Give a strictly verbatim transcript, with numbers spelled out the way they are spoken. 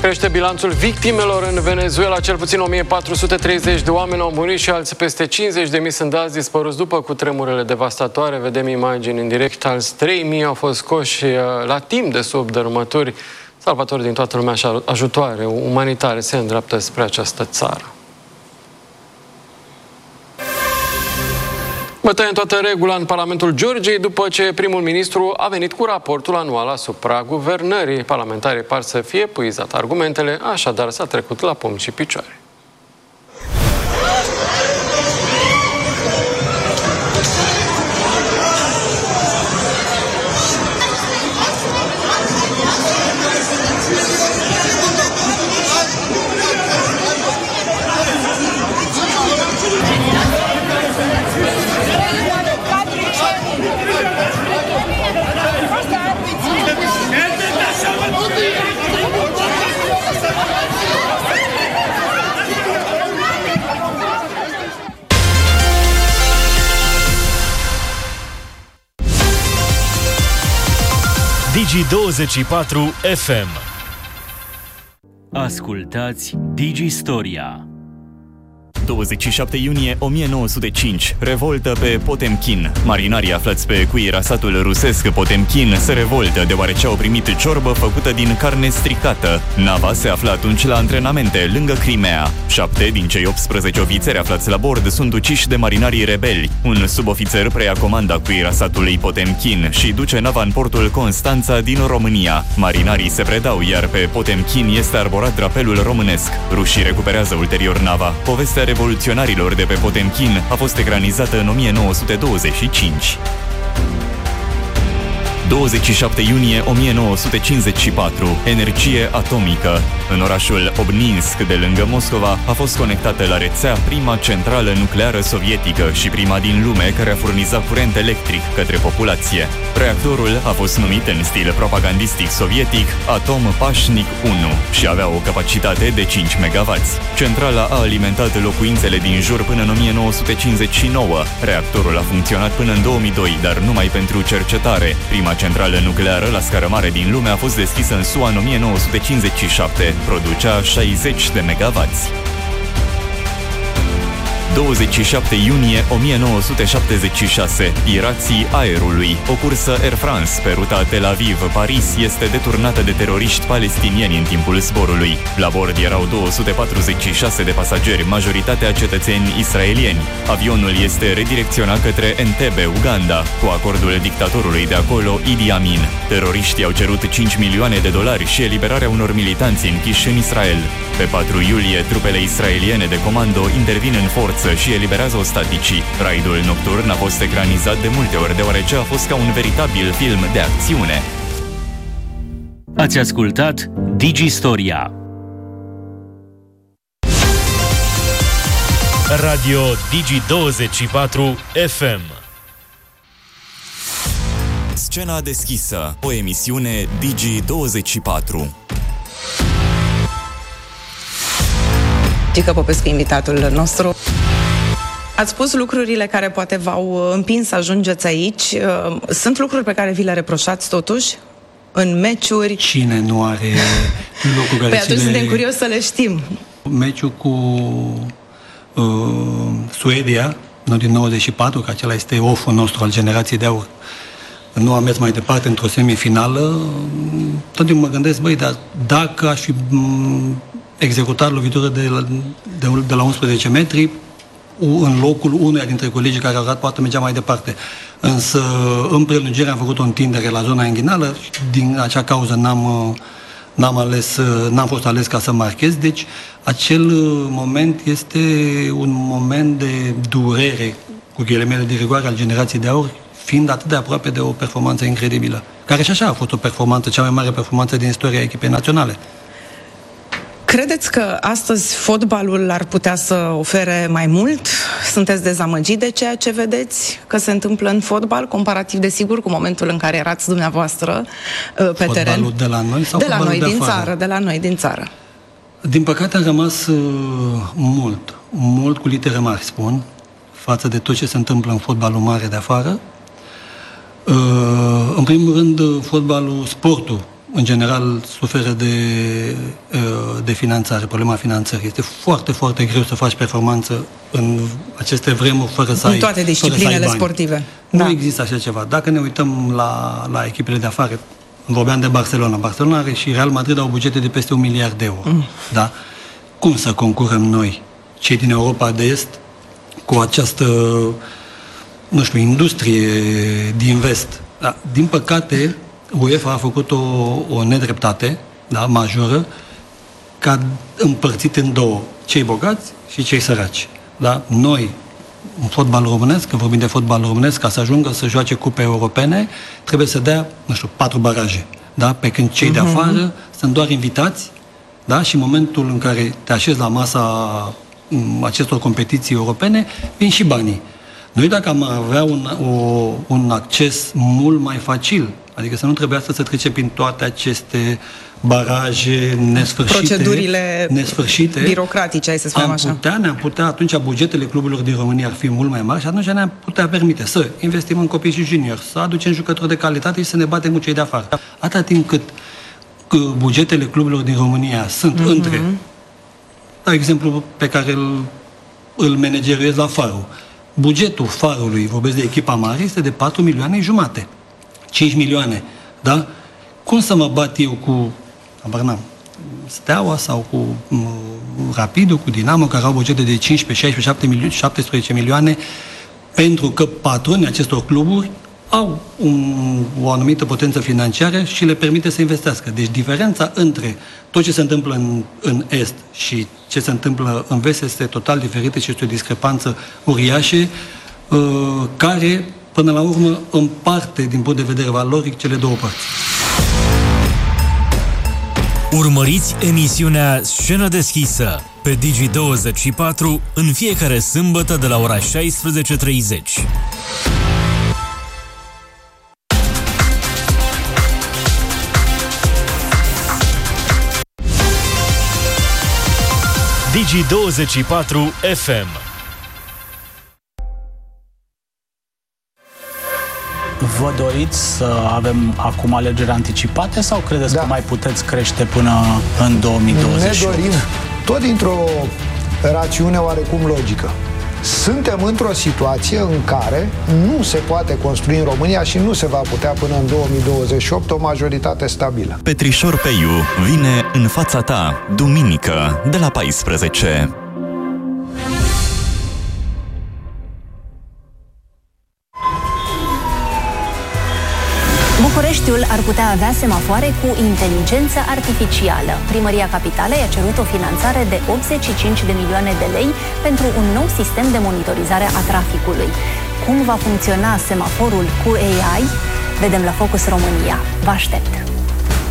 Crește bilanțul victimelor în Venezuela. Cel puțin o mie patru sute treizeci de oameni au murit și alții peste cincizeci de mii sunt azi dispăruți după cutremurele devastatoare. Vedem imagini în direct. Alți trei mii au fost scoși la timp de sub dărâmături. Salvatori din toată lumea și ajutoare umanitare se îndreaptă spre această țară. Bătaie în toată regula în Parlamentul Georgiei după ce primul ministru a venit cu raportul anual asupra guvernării. Parlamentarii par să fie epuizat argumentele, așadar s-a trecut la pumni și picioare. Digi douăzeci și patru F M. Ascultați Digi Storia. douăzeci și șapte iunie o mie nouă sute cinci. Revoltă pe Potemkin. Marinarii aflați pe cuiera satul rusesc Potemkin se revoltă deoarece au primit ciorbă făcută din carne stricată. Nava se află atunci la antrenamente lângă Crimea. Șapte din cei optsprezece ofițeri aflați la bord sunt uciși de marinarii rebeli. Un subofițer preia comanda cuiera satului Potemkin și duce nava în portul Constanța din România. Marinarii se predau, iar pe Potemkin este arborat drapelul românesc. Rușii recuperează ulterior nava. Povestea revoluționarilor de pe Potemkin a fost ecranizată în o mie nouă sute douăzeci și cinci. douăzeci și șapte iunie o mie nouă sute cincizeci și patru. Energie atomică. În orașul Obninsk de lângă Moscova a fost conectată la rețea prima centrală nucleară sovietică și prima din lume care a furnizat curent electric către populație. Reactorul a fost numit în stil propagandistic sovietic Atom Pașnic unu și avea o capacitate de cinci megawatts. Centrala a alimentat locuințele din jur până în o mie nouă sute cincizeci și nouă. Reactorul a funcționat până în două mii doi, dar numai pentru cercetare. Prima centrală nucleară la scară mare din lume a fost deschisă în S U A în o mie nouă sute cincizeci și șapte. Producea șaizeci de megawatts. douăzeci și șapte iunie o mie nouă sute șaptezeci și șase. Pirații aerului. O cursă Air France pe ruta Tel Aviv-Paris este deturnată de teroriști palestinieni în timpul zborului. La bord erau două sute patruzeci și șase de pasageri, majoritatea cetățeni israelieni. Avionul este redirecționat către Entebbe, Uganda, cu acordul dictatorului de acolo, Idi Amin. Teroriștii au cerut cinci milioane de dolari și eliberarea unor militanți închiși în Israel. Pe patru iulie, trupele israeliene de comando intervin în forță și eliberează ostaticii. Raidul nocturn a fost ecranizat de multe ori, deoarece a fost ca un veritabil film de acțiune. Ați ascultat Digi Storia. Radio Digi douăzeci și patru F M. Scena deschisă, o emisiune Digi douăzeci și patru. Gică Popescu, invitatul nostru. Ați spus lucrurile care poate v-au împins să ajungeți aici. Sunt lucruri pe care vi le reproșați totuși în meciuri? Cine nu are lucruri care Păi atunci ține... suntem curioși să le știm. Meciul cu uh, Suedia, nu din nouăzeci și patru, că acela este oful nostru al generației de aur. Nu am mers mai departe într-o semifinală. Tot timpul mă gândesc, băi, dar dacă aș fi executat lovitură de la, de, de la unsprezece metri, în locul unuia dintre colegii care au dat, poate mergea mai departe. Însă, în prelungire am făcut o întindere la zona inghinală și din acea cauză n-am, n-am, ales, n-am fost ales ca să marchez. Deci, acel moment este un moment de durere, cu ghilimele de rigoare, al generației de aur, fiind atât de aproape de o performanță incredibilă. Care și așa a fost o performanță, cea mai mare performanță din istoria echipei naționale. Credeți că astăzi fotbalul ar putea să ofere mai mult? Sunteți dezamăgit de ceea ce vedeți că se întâmplă în fotbal, comparativ, desigur, cu momentul în care erați dumneavoastră pe Fotbalul teren? Fotbalul de la noi sau de la noi de din afară? țară, de la noi din țară. Din păcate am rămas uh, mult, mult cu litere mari, spun, față de tot ce se întâmplă în fotbalul mare de afară. Uh, în primul rând, fotbalul, sportul în general, suferă de, de finanțare, problema finanțării. Este foarte, foarte greu să faci performanță în aceste vremuri fără să ai, în toate disciplinele sportive. Nu da. există așa ceva. Dacă ne uităm la, la echipele de afară, vorbeam de Barcelona. Barcelona are și Real Madrid au bugete de peste un miliard de euro. Mm. Da? Cum să concurăm noi, cei din Europa de Est, cu această, nu știu, industrie din vest? Da? Din păcate, UEFA a făcut o, o nedreptate, da, majoră, ca împărțit în două, cei bogați și cei săraci. Da? Noi, în fotbal românesc, când vorbim de fotbal românesc, ca să ajungă să joace cupe europene, trebuie să dea, nu știu, patru baraje. Da? Pe când cei uh-huh. de afară sunt doar invitați, da? Și în momentul în care te așezi la masa acestor competiții europene, vin și banii. Noi, dacă am avea un, o, un acces mult mai facil, adică să nu trebuiască să trecem prin toate aceste baraje nesfârșite, procedurile nesfârșite, birocratice, hai să spunem am așa. Putea, ne-am putea, atunci bugetele cluburilor din România ar fi mult mai mari și atunci ne-am putea permite să investim în copii și juniori, să aducem jucători de calitate și să ne batem cu cei de afară. Atâta timp cât bugetele cluburilor din România sunt mm-hmm. între, de exemplu pe care îl, îl manageruiesc la Farul. Bugetul Farului, vorbesc de echipa mare, este de patru milioane jumate. cinci milioane. Da? Cum să mă bat eu cu Abarnam, Steaua sau cu uh, Rapidul, cu Dinamo, care au bugete de cincisprezece, șaisprezece, șaptesprezece milioane, pentru că patronii acestor cluburi au un, o anumită potență financiară și le permite să investească. Deci diferența între tot ce se întâmplă în, în Est și ce se întâmplă în Vest este total diferită și este o discrepanță uriașă uh, care, până la urmă, împarte, din punct de vedere valoric, cele două părți. Urmăriți emisiunea Scenă deschisă pe Digi douăzeci și patru în fiecare sâmbătă de la ora șaisprezece treizeci. Digi douăzeci și patru F M. Vă doriți să avem acum alegeri anticipate sau credeți da. că mai puteți crește până în două mii douăzeci și opt? Ne dorim, tot dintr-o rațiune oarecum logică. Suntem într-o situație în care nu se poate construi în România și nu se va putea până în două mii douăzeci și opt o majoritate stabilă. Petrișor Peiu vine în fața ta, duminică, de la paisprezece. Bucureștiul ar putea avea semafoare cu inteligență artificială. Primăria Capitalei a cerut o finanțare de optzeci și cinci de milioane de lei pentru un nou sistem de monitorizare a traficului. Cum va funcționa semaforul cu A I? Vedem la Focus România. Vă aștept!